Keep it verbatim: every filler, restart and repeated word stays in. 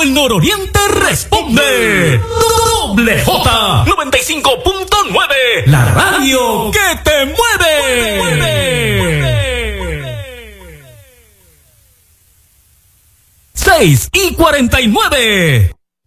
el nororiente responde. Doble J noventa y cinco punto nueve. La radio que te mueve. seis y cuarenta y nueve.